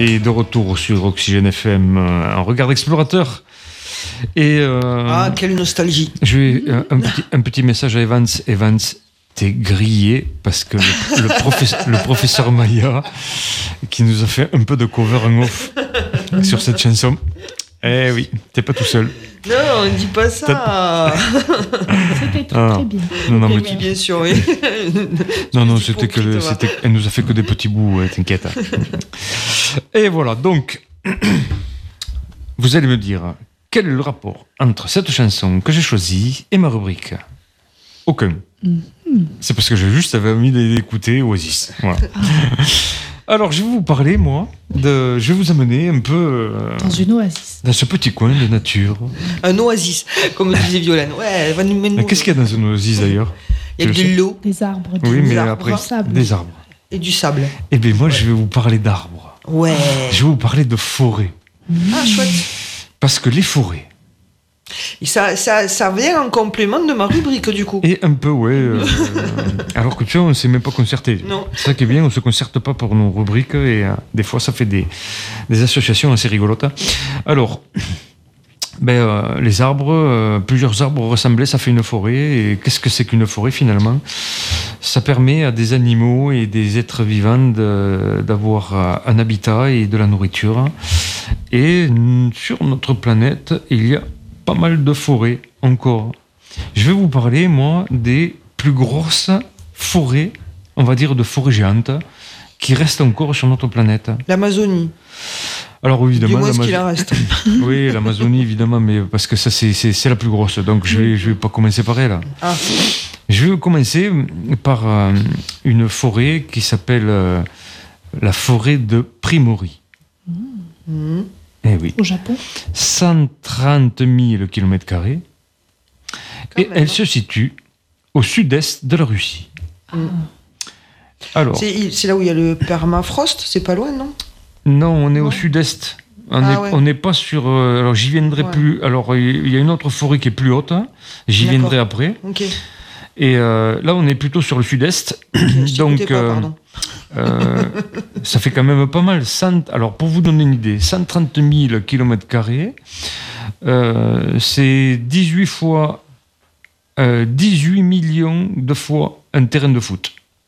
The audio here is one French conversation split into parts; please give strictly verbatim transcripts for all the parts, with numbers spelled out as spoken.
Et de retour sur Oxygène F M, un regard d'explorateur. Et euh, ah, quelle nostalgie. Je vais euh, un, petit, un petit message à Evans. Evans, t'es grillé parce que le, le, professeur, le professeur Maya, qui nous a fait un peu de cover en off sur cette chanson. Eh oui, t'es pas tout seul. Non, on ne dit pas ça. C'était très, ah. très bien. Non, non, mais oui, bien sûr, oui. non, non, c'était que le, c'était, elle nous a fait que des petits bouts, ouais, t'inquiète. Et voilà, donc, vous allez me dire, quel est le rapport entre cette chanson que j'ai choisie et ma rubrique ? Aucun. Mm-hmm. C'est parce que j'ai juste avais envie d'écouter Oasis. Voilà. Ah. Alors, je vais vous parler, moi, de... je vais vous amener un peu... Euh, dans une oasis. Dans ce petit coin de nature. Un oasis, comme disait Violaine. Ouais, elle va nous mettre... Mais qu'est-ce qu'il y a dans une oasis, d'ailleurs ? Il y a de l'eau. Des arbres. Oui, mais arbres, après, sable. des arbres. Et du sable. Eh bien, moi, ouais. je vais vous parler d'arbres. Ouais. Je vais vous parler de forêts. Ah, chouette. Parce que les forêts... Et ça, ça, ça vient en complément de ma rubrique, du coup. Et un peu, ouais. Euh, alors que tu vois, on ne s'est même pas concerté. Non. C'est ça qui est bien, on ne se concerte pas pour nos rubriques et euh, des fois, ça fait des, des associations assez rigolotes. Alors, ben, euh, les arbres, euh, plusieurs arbres ressemblés, ça fait une forêt. Et qu'est-ce que c'est qu'une forêt, finalement ? Ça permet à des animaux et des êtres vivants de, d'avoir un habitat et de la nourriture. Et sur notre planète, il y a pas mal de forêts encore. Je vais vous parler, moi, des plus grosses forêts, on va dire de forêts géantes, qui restent encore sur notre planète. L'Amazonie. Alors évidemment, du moins ce qu'il en reste. Oui, l'Amazonie, évidemment, mais parce que ça, c'est, c'est, c'est la plus grosse. Donc je vais, je vais pas commencer par elle. Ah. Je vais commencer par euh, une forêt qui s'appelle euh, la forêt de Primori. Mmh. Eh oui. Au Japon. cent trente mille kilomètres carrés. Et même. Elle se situe au sud-est de la Russie. Ah. Alors. C'est, c'est là où il y a le permafrost, c'est pas loin, non ? Non, on est non. au sud-est. On n'est ah, ouais. pas sur. Euh, alors j'y viendrai ouais. plus. Alors il y a une autre forêt qui est plus haute. Hein. J'y D'accord. viendrai après. Okay. Et euh, là, on est plutôt sur le sud-est. Okay, donc, pas, euh, euh, ça fait quand même pas mal. cent, alors, pour vous donner une idée, cent trente mille kilomètres carrés, euh, c'est dix-huit fois, euh, dix-huit millions de fois un terrain de foot.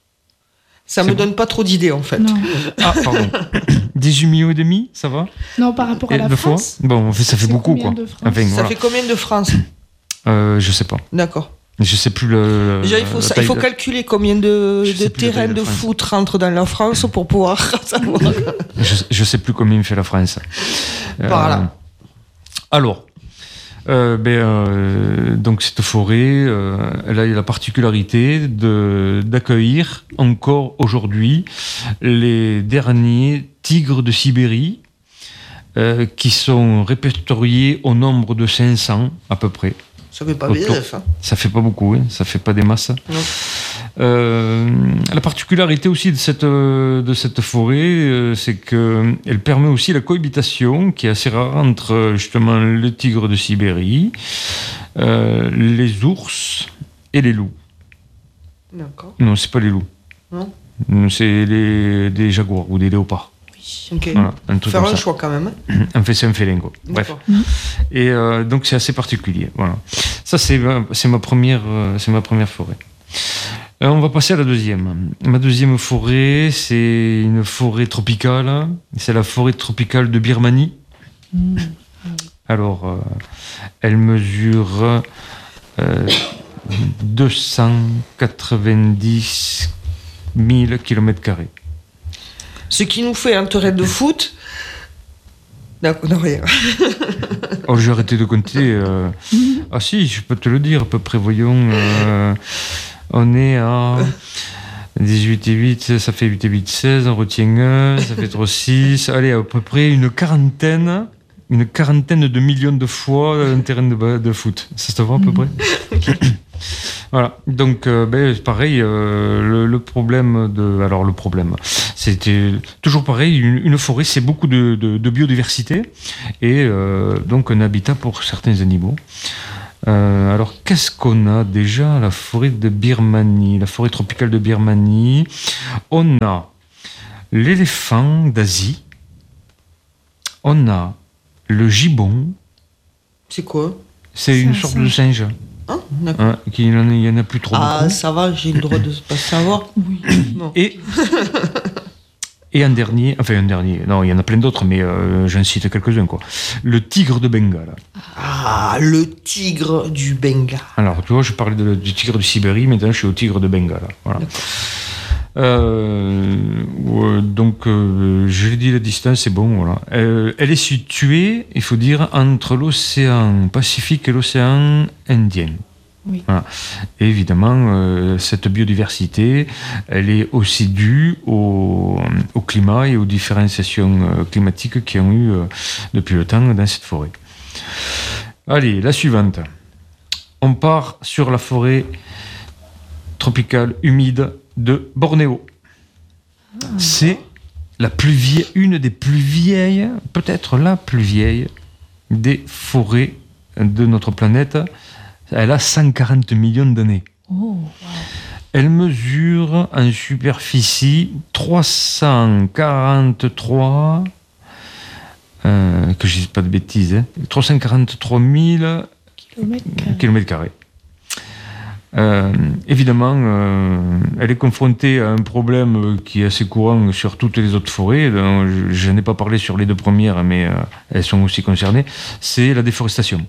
Ça c'est me bon. donne pas trop d'idées, en fait. Non. Ah, pardon. dix-huit millions et demi, ça va ? Non, par rapport à la France. Fois bon, ça fait beaucoup, quoi. Enfin, ça voilà. fait combien de France ? euh, Je sais pas. D'accord. Je sais plus le. Déjà, il faut, ça, il faut calculer combien de, de terrains de, de foot rentrent dans la France pour pouvoir savoir. je, je sais plus combien fait la France. Voilà. Euh, alors, euh, ben, euh, donc cette forêt, euh, elle a la particularité de, d'accueillir encore aujourd'hui les derniers tigres de Sibérie, euh, qui sont répertoriés au nombre de cinq cents à peu près. Ça fait pas bien, hein. Ça fait pas beaucoup, hein. Ça fait pas des masses. Euh, la particularité aussi de cette, de cette forêt, euh, c'est qu'elle permet aussi la cohabitation, qui est assez rare, entre justement le tigre de Sibérie, euh, les ours et les loups. D'accord. Non, c'est pas les loups. Non. C'est les, des jaguars ou des léopards. Ok. Voilà, un truc faire un ça. choix quand même. Un fait, c'est un félin, quoi. Bref. Mmh. Et euh, donc c'est assez particulier. Voilà. Ça c'est c'est ma première euh, c'est ma première forêt. Euh, on va passer à la deuxième. Ma deuxième forêt, c'est une forêt tropicale. C'est la forêt tropicale de Birmanie. Mmh. Alors, euh, elle mesure euh, deux cent quatre-vingt-dix mille kilomètres carrés. Ce qui nous fait un terrain de foot. Non, non rien. Oh, j'ai arrêté de compter. Euh... Ah si, je peux te le dire, à peu près, voyons. Euh... On est à dix-huit et huit, ça fait huit et huit, seize, on retient un, ça fait trois, six. Allez, à peu près une quarantaine, une quarantaine de millions de fois un terrain de, de foot. Ça se voit à peu près. Voilà, donc euh, ben, pareil, euh, le, le problème de... Alors le problème, c'était toujours pareil, une, une forêt, c'est beaucoup de, de, de biodiversité et euh, donc un habitat pour certains animaux. Euh, alors qu'est-ce qu'on a déjà à la forêt de Birmanie, la forêt tropicale de Birmanie? On a l'éléphant d'Asie, on a le gibbon. C'est quoi? C'est, c'est une sorte singe. de singe. Ah, d'accord. Hein, il n'y en a plus trop. Ah, beaucoup. Ça va, j'ai le droit de ne pas savoir. Oui. Non. Et, et un dernier, enfin un dernier, non, il y en a plein d'autres, mais euh, j'en cite quelques-uns, quoi. Le tigre de Bengale. Ah, le tigre du Bengale. Alors, tu vois, je parlais de, du tigre de Sibérie, maintenant je suis au tigre de Bengale. Voilà. Euh, ouais, donc, euh, je l'ai dit, la distance, c'est bon. Voilà. Euh, elle est située, il faut dire, entre l'océan Pacifique et l'océan Indien. Oui. Voilà. Et évidemment, euh, cette biodiversité, elle est aussi due au, au climat et aux différenciations euh, climatiques qui ont eu euh, depuis le temps dans cette forêt. Allez, la suivante. On part sur la forêt tropicale humide de Bornéo. Ah. C'est la plus vieille, une des plus vieilles, peut-être la plus vieille des forêts de notre planète. Elle a cent quarante millions d'années. Oh, wow. Elle mesure en superficie trois cent quarante-trois, euh, que je ne dise pas de bêtises, hein, trois cent quarante-trois mille kilomètres carrés. Euh, évidemment, euh, elle est confrontée à un problème qui est assez courant sur toutes les autres forêts. Je, je n'ai pas parlé sur les deux premières, mais euh, elles sont aussi concernées. C'est la déforestation.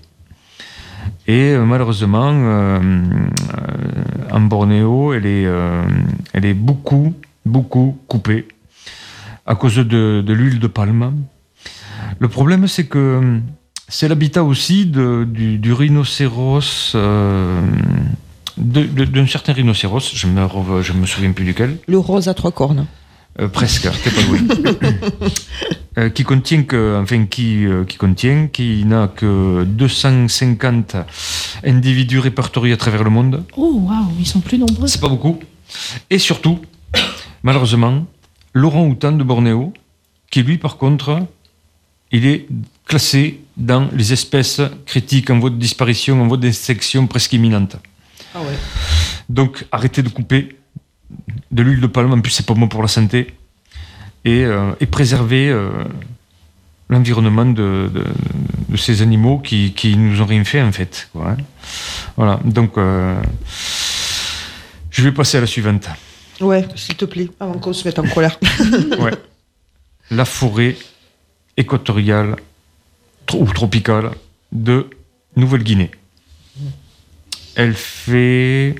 Et euh, malheureusement, euh, euh, en Bornéo, elle est, euh, elle est beaucoup, beaucoup coupée à cause de, de l'huile de palme. Le problème, c'est que c'est l'habitat aussi de, du, du rhinocéros, euh, de, de, d'un certain rhinocéros, je me, je me souviens plus duquel. Le rose à trois cornes. Euh, presque, t'es pas loin. euh, qui contient que, enfin, qui, euh, qui contient, qui n'a que deux cent cinquante individus répertoriés à travers le monde. Oh waouh, ils sont plus nombreux. C'est pas beaucoup. Et surtout, malheureusement, l'orang-outan de Bornéo, qui lui, par contre, il est classé dans les espèces critiques en voie de disparition, en voie d'extinction presque imminente. Ah ouais. Donc, arrêtez de couper de l'huile de palme, en plus c'est pas bon pour la santé, et, euh, et préserver euh, l'environnement de, de, de ces animaux qui, qui nous ont rien fait en fait, quoi, hein. Voilà, donc euh, je vais passer à la suivante. Ouais, s'il te plaît, avant qu'on se mette en colère. Ouais. La forêt équatoriale ou tropicale de Nouvelle-Guinée. Elle fait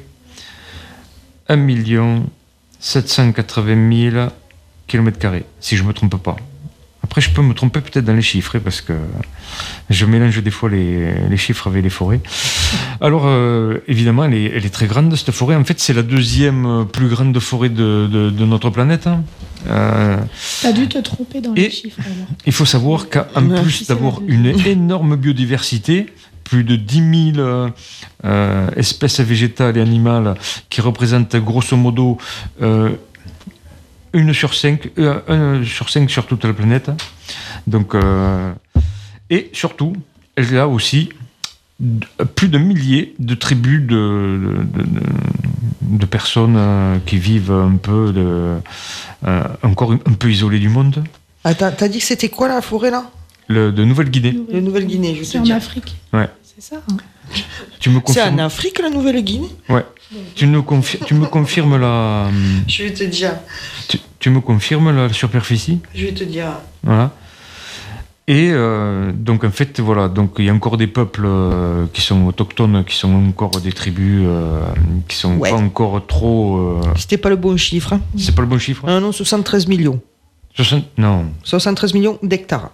un million sept cent quatre-vingt mille kilomètres carrés, si je ne me trompe pas. Après, je peux me tromper peut-être dans les chiffres, hein, parce que je mélange des fois les, les chiffres avec les forêts. Alors, euh, évidemment, elle est, elle est très grande, cette forêt. En fait, c'est la deuxième plus grande forêt de, de, de notre planète. Hein. Euh, T'as dû te tromper dans les chiffres, alors. Il faut savoir qu'en ouais, plus d'avoir une énorme biodiversité, plus de dix mille euh, espèces végétales et animales qui représentent grosso modo euh, une sur cinq, euh, un sur cinq sur toute la planète. Donc, euh, et surtout, elle a aussi plus de milliers de tribus de, de, de, de personnes euh, qui vivent un peu, de, euh, encore un peu isolées du monde. Attends, t'as dit que c'était quoi la forêt là? Le, de Nouvelle-Guinée. Nouvelle... De Nouvelle-Guinée, je C'est te en dire. Afrique. Ouais. C'est ça, hein. Tu me confirmes... C'est en Afrique, la Nouvelle-Guinée? Ouais. Tu, nous confir... tu me confirmes la... Je vais te dire. Tu, tu me confirmes la superficie? Je vais te dire. Voilà. Et euh, donc, en fait, voilà. Donc, il y a encore des peuples euh, qui sont autochtones, qui sont encore des tribus euh, qui sont ouais. pas encore trop... Euh... C'était pas le bon chiffre. Hein. C'est pas le bon chiffre? Ah non, soixante-treize millions. soixante... Non. soixante-treize millions d'hectares.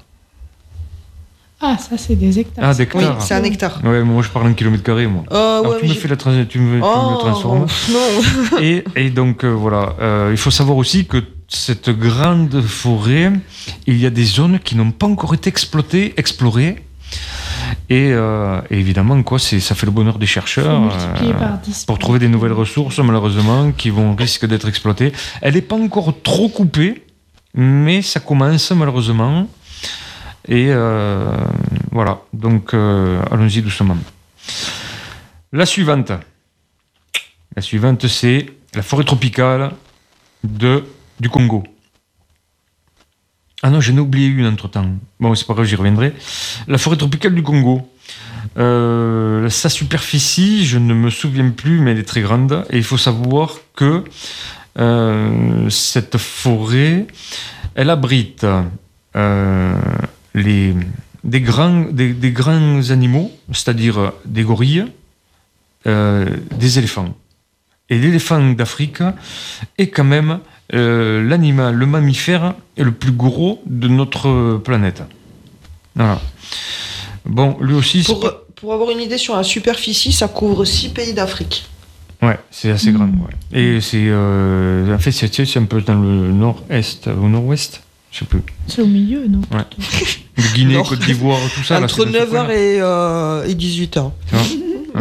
Ah, ça, c'est des hectares. Ah, d'hectares. Oui, c'est un hectare. Ouais, moi, je parle en kilomètres carrés, moi. Euh, Alors, ouais, tu, me fais la trans... tu, me... oh, tu me le transformes. Non. et, et donc, euh, voilà. Euh, il faut savoir aussi que cette grande forêt, il y a des zones qui n'ont pas encore été exploitées, explorées. Et, euh, et évidemment, quoi, c'est, ça fait le bonheur des chercheurs euh, par dix, pour trouver des nouvelles ressources, malheureusement, qui vont risquer d'être exploitées. Elle n'est pas encore trop coupée, mais ça commence, malheureusement. Et euh, voilà, donc euh, allons-y doucement. La suivante. La suivante, c'est la forêt tropicale de, du Congo. Ah non, j'en ai oublié une entre-temps. Bon, c'est pas grave, j'y reviendrai. La forêt tropicale du Congo. Euh, sa superficie, je ne me souviens plus, mais elle est très grande. Et il faut savoir que euh, cette forêt, elle abrite euh, les, des, grands, des, des grands animaux, c'est-à-dire des gorilles, euh, des éléphants. Et l'éléphant d'Afrique est quand même euh, l'animal, le mammifère le plus gros de notre planète. Voilà. Bon, lui aussi... Pour, pas... pour avoir une idée sur la superficie, ça couvre six pays d'Afrique. Ouais, c'est assez mmh. grand. Ouais. Et c'est... Euh, en fait, c'est, c'est un peu dans le nord-est, au nord-ouest, je sais plus. C'est au milieu, non? Ouais. Le Guinée, Côte d'Ivoire, tout ça. Entre là, neuf heures et, euh, et dix-huit heures. Ouais.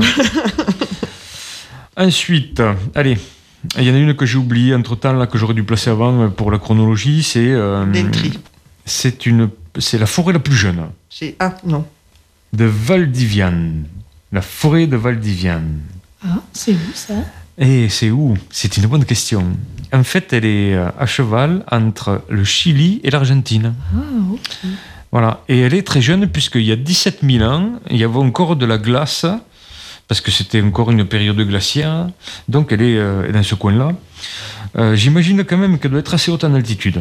Ensuite, allez, il y en a une que j'ai oubliée entre-temps, là, que j'aurais dû placer avant pour la chronologie, c'est... Euh, c'est, une, c'est la forêt la plus jeune. C'est... Ah, non. De Valdiviane. La forêt de Valdiviane. Ah, c'est où, ça? Et c'est où? C'est une bonne question. En fait, elle est à cheval entre le Chili et l'Argentine. Ah, ok. Voilà. Et elle est très jeune, puisqu'il y a dix-sept mille ans, il y avait encore de la glace... parce que c'était encore une période glaciaire, donc elle est euh, dans ce coin-là. Euh, j'imagine quand même qu'elle doit être assez haute en altitude.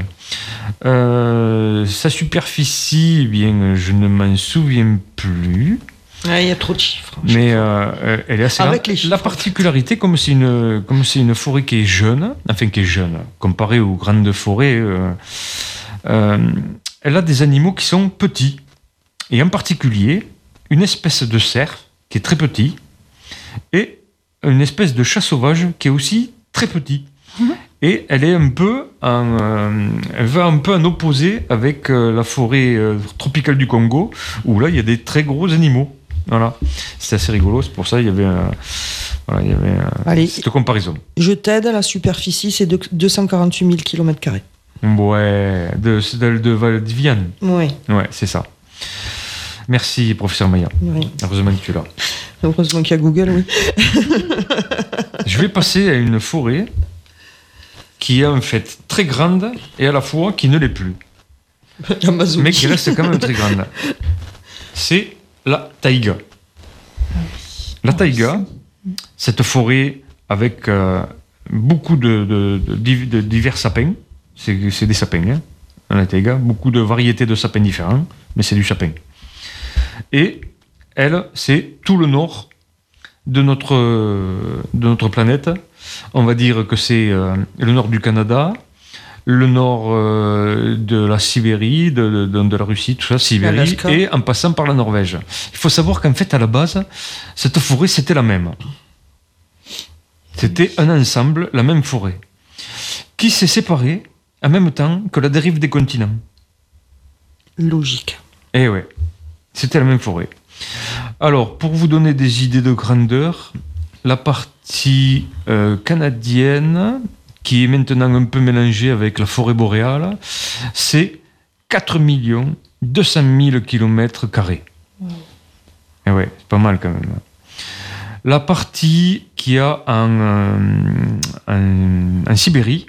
Euh, sa superficie, eh bien, je ne m'en souviens plus. Ah, il y a trop de chiffres. Mais euh, elle est assez Avec les chiffres. La particularité, comme c'est une, comme c'est une forêt qui est jeune, enfin qui est jeune, comparée aux grandes forêts, euh, euh, elle a des animaux qui sont petits. Et en particulier, une espèce de cerf qui est très petit, et une espèce de chat sauvage qui est aussi très petit. Mmh. Et elle est un peu en, euh, elle va un peu en opposé avec euh, la forêt euh, tropicale du Congo, où là il y a des très gros animaux. Voilà, c'est assez rigolo. C'est pour ça qu'il y avait, euh, voilà, il y avait euh, Allez, cette comparaison. Je t'aide. La superficie, c'est de deux cent quarante-huit mille kilomètres carrés. Ouais, de de, de Valdiviane. Ouais. Ouais, c'est ça. Merci, professeur Maya. Oui. Heureusement que tu es là. Heureusement qu'il y a Google, oui. Je vais passer à une forêt qui est en fait très grande et à la fois qui ne l'est plus. Mais qui reste quand même très grande. C'est la taïga. La taïga, cette forêt avec euh, beaucoup de, de, de, de divers sapins. C'est, c'est des sapins, hein, la taïga. Beaucoup de variétés de sapins différents, mais c'est du sapin. Et elle, c'est tout le nord de notre, de notre planète. On va dire que c'est euh, le nord du Canada, le nord euh, de la Sibérie, de, de, de la Russie, tout ça, Sibérie, Alaska. Et en passant par la Norvège. Il faut savoir qu'en fait, à la base, cette forêt, c'était la même. C'était un ensemble, la même forêt, qui s'est séparée en même temps que la dérive des continents. Logique. Eh ouais, c'était la même forêt. Alors, pour vous donner des idées de grandeur, la partie euh, canadienne, qui est maintenant un peu mélangée avec la forêt boréale, c'est quatre millions deux cent mille kilomètres carrés. Wow. Et ouais, c'est pas mal quand même. La partie qu'il y a en, en, en Sibérie,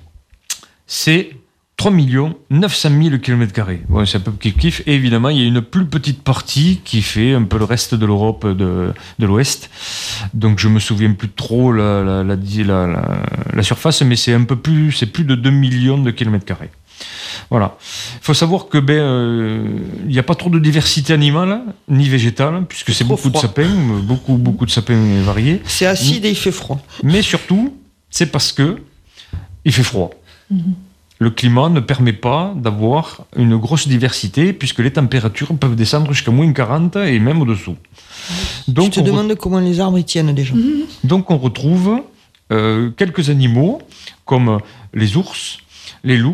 c'est trois millions neuf cent mille kilomètres carrés. Bon, c'est un peu kiff-kiff. Et évidemment, il y a une plus petite partie qui fait un peu le reste de l'Europe de, de l'Ouest. Donc, je me souviens plus trop la, la, la, la, la, la surface, mais c'est un peu plus, c'est plus de deux millions de kilomètres carrés. Voilà. Il faut savoir que ben, euh, il n'y a pas trop de diversité animale ni végétale, puisque c'est, c'est beaucoup froid. de sapins, beaucoup, beaucoup de sapins variés. C'est acide et il fait froid. Mais surtout, c'est parce que il fait froid. Mm-hmm. Le climat ne permet pas d'avoir une grosse diversité, puisque les températures peuvent descendre jusqu'à moins quarante et même au-dessous. Donc, je te demande re... comment les arbres y tiennent déjà. Donc on retrouve euh, quelques animaux, comme les ours, les loups,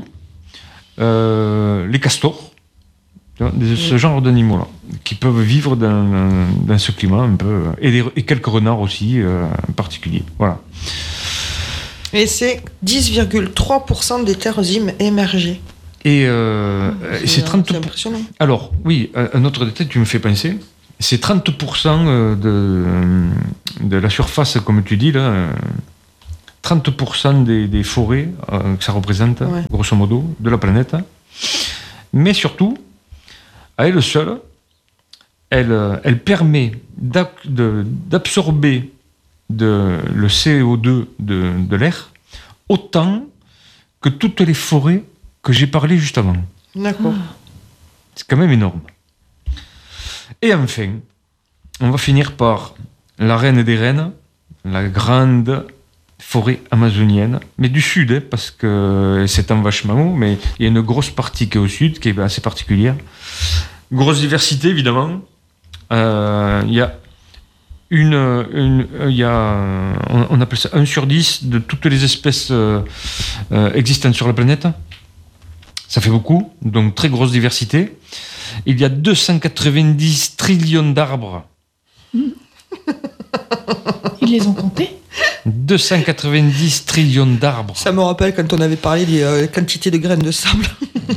euh, les castors, oui. Ce genre d'animaux-là, qui peuvent vivre dans, dans ce climat un peu, et, des, et quelques renards aussi euh, en particulier. Voilà. Et c'est dix virgule trois pour cent des terres émergées. Et, euh, c'est, et c'est trente pour cent. C'est impressionnant. Alors, oui, un autre détail, tu me fais penser. C'est trente pour cent de, de la surface, comme tu dis, là. trente pour cent des, des forêts euh, que ça représente, ouais. grosso modo, de la planète. Mais surtout, à elle seule, elle, elle permet d'absorber de, le C O deux de, de l'air autant que toutes les forêts que j'ai parlé juste avant. D'accord. C'est quand même énorme. Et enfin, on va finir par la reine des reines, la grande forêt amazonienne, mais du sud, hein, parce que c'est un vachement haut, mais il y a une grosse partie qui est au sud, qui est assez particulière. Grosse diversité, évidemment. Euh, il y a une, une il y a, on, on appelle ça un sur dix de toutes les espèces euh, euh, existantes sur la planète. Ça fait beaucoup, donc très grosse diversité. Il y a deux cent quatre-vingt-dix trillions d'arbres. Ils les ont comptés? deux cent quatre-vingt-dix trillions d'arbres. Ça me rappelle quand on avait parlé des euh, quantités de graines de sable.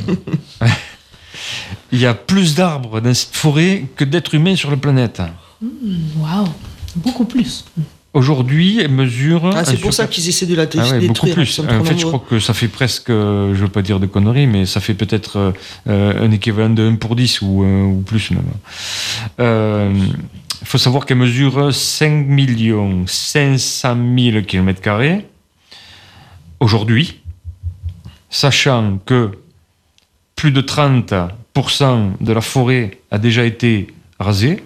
Il y a plus d'arbres dans cette forêt que d'êtres humains sur la planète. Waouh, wow. Beaucoup plus. Aujourd'hui, elle mesure... Ah, c'est pour ça qu'ils essaient de la détruire. Ah ouais, beaucoup plus. En fait, je crois que ça fait presque, je ne veux pas dire de conneries, mais ça fait peut-être euh, un équivalent de un pour dix ou, euh, ou plus même. Il euh, faut savoir qu'elle mesure cinq millions cinq cent mille kilomètres carrés aujourd'hui, sachant que plus de trente pour cent de la forêt a déjà été rasée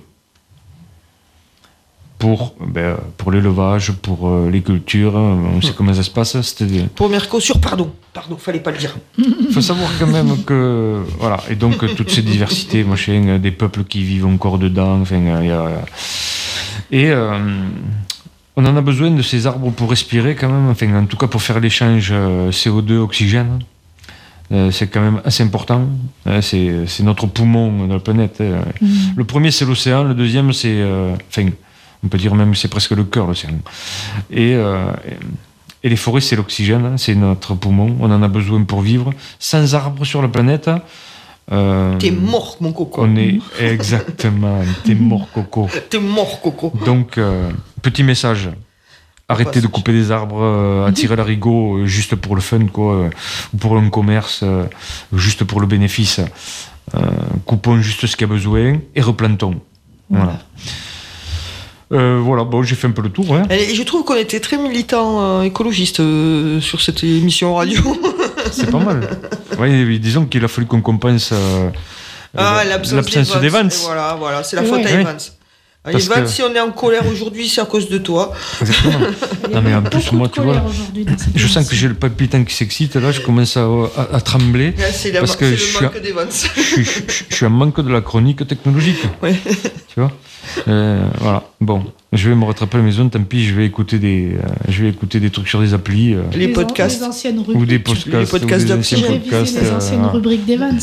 pour, ben, pour l'élevage, pour euh, les cultures. On sait comment ça se passe. C'était... Pour Mercosur, pardon, pardon, fallait pas le dire. Il faut savoir quand même que... Voilà, et donc toutes ces diversités, machin, des peuples qui vivent encore dedans, enfin, y a, et euh, on en a besoin de ces arbres pour respirer quand même, enfin, en tout cas pour faire l'échange C O deux, oxygène. Euh, c'est quand même assez important. Euh, c'est, c'est notre poumon de la planète. Euh. Mmh. Le premier, c'est l'océan. Le deuxième, c'est... Euh, enfin, on peut dire même que c'est presque le cœur, l'océan. Et, euh, et les forêts, c'est l'oxygène. C'est notre poumon. On en a besoin pour vivre. Sans arbres sur la planète... Euh, t'es mort, mon coco. On est... Exactement. T'es mort, coco. T'es mort, coco. Donc, euh, petit message... Arrêtez de couper des arbres, euh, à tirer l'arigot euh, juste pour le fun, quoi, euh, ou pour un commerce, euh, juste pour le bénéfice. Euh, coupons juste ce qu'il y a besoin et replantons. Voilà. Voilà. Euh, voilà, bon, j'ai fait un peu le tour. Hein. Et je trouve qu'on était très militants euh, écologistes euh, sur cette émission radio. C'est pas mal. Ouais, disons qu'il a fallu qu'on compense euh, ah, l'absence, l'absence d'Evans. Voilà, voilà, c'est la faute ouais. à Evans. Parce Evans, que... si on est en colère aujourd'hui, c'est à cause de toi. Exactement. Non, mais en plus, moi, tu vois, je sens que j'ai le palpitant qui s'excite. Là, je commence à, à, à trembler. Ouais, c'est la, parce que c'est je le manque suis, d'Evans. Je suis, je, je suis en manque de la chronique technologique. Ouais. Tu vois euh, voilà. Bon, je vais me rattraper à la maison. Tant pis, je vais écouter des, euh, je vais écouter des trucs sur des applis. Euh, les, les podcasts. Les anciennes rubriques. Ou des podcasts. Les podcasts d'Oxygène. Réviser les anciennes euh, rubriques d'Evans.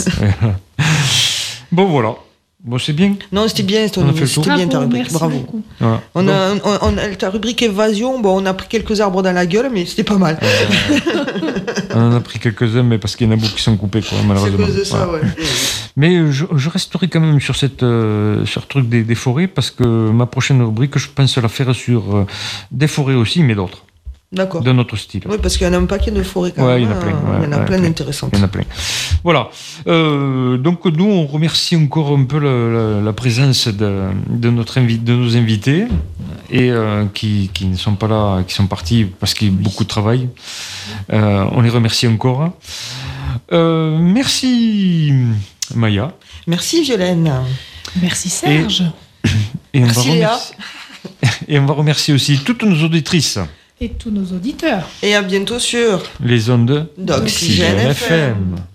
Bon, voilà. Bon, c'est bien. Non, c'était bien, ton, c'était bien ta rubrique. Bravo. Voilà. On a, on, on, ta rubrique évasion, bon, on a pris quelques arbres dans la gueule, mais c'était pas mal. Euh, on en a pris quelques-uns, mais parce qu'il y en a beaucoup qui sont coupés, quoi, malheureusement. C'est à cause de ça, voilà. Ouais. Mais je, je resterai quand même sur cette, euh, sur le truc des, des forêts, parce que ma prochaine rubrique, je pense la faire sur euh, des forêts aussi, mais d'autres. D'accord. De notre style. Oui, parce qu'il y en a un paquet de forêts quand ouais, même. Il y en a plein. Ouais, il y en a ouais, plein ouais, d'intéressantes. Il y en a plein. Voilà. Euh, donc nous, on remercie encore un peu la, la, la présence de, de, notre invi- de nos invités et euh, qui, qui ne sont pas là, qui sont partis parce qu'il y a beaucoup de travail. Euh, on les remercie encore. Euh, merci Maya. Merci Violaine. Merci Serge. Et, et, on merci va Léa. remercier, et on va remercier aussi toutes nos auditrices. Et tous nos auditeurs. Et à bientôt sur les ondes d'Oxygène F M.